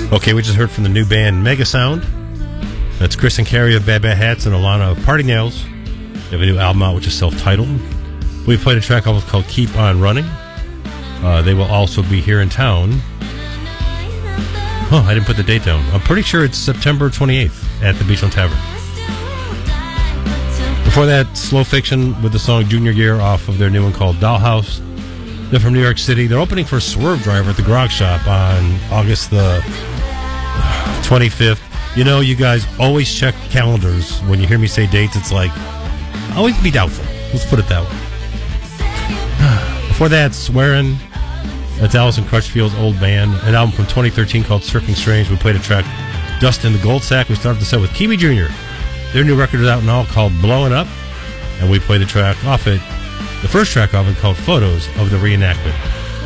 Okay, we just heard from the new band Mega Sound. That's Chris and Carrie of Bad Bad Hats and Alana of Party Nails. They have a new album out which is self-titled. We played a track called Keep On Running. They will also be here in town. Oh, I didn't put the date down. I'm pretty sure it's September 28th at the Beachland Tavern. Before that, Slow Fiction with the song Junior Year off of their new one called Dollhouse. They're from New York City. They're opening for Swerve Driver at the Grog Shop on August the 25th. You know, you guys always check calendars. When you hear me say dates, it's like, always be doubtful. Let's put it that way. Before that, Swearin'. That's Alison Crutchfield's old band. An album from 2013 called Surfing Strange. We played a track, Dust in the Gold Sack. We started the set with Kiwi Jr. Their new record is out now called Blowing Up. And we played a track off it. The first track of it called Photos of the Reenactment.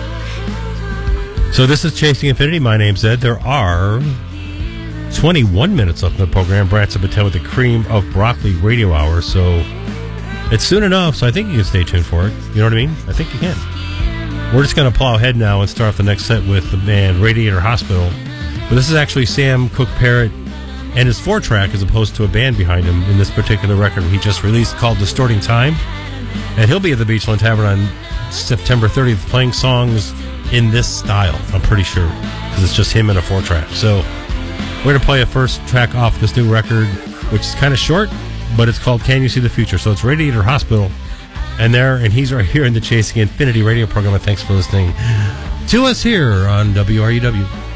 So this is Chasing Infinity. My name's Ed. There are 21 minutes left in the program. Brad Sabatel with the Cream of Broccoli Radio Hour. So it's soon enough, so I think you can stay tuned for it. You know what I mean? I think you can. We're just going to plow ahead now and start off the next set with the band Radiator Hospital. But this is actually Sam Cooke Parrott and his 4-track as opposed to a band behind him in this particular record he just released called Distorting Time. And he'll be at the Beachland Tavern on September 30th playing songs in this style, I'm pretty sure, because it's just him and a 4-track. So we're going to play a first track off this new record, which is kind of short, but it's called Can You See the Future? So it's Radiator Hospital, and he's right here in the Chasing Infinity radio program, and thanks for listening to us here on WRUW.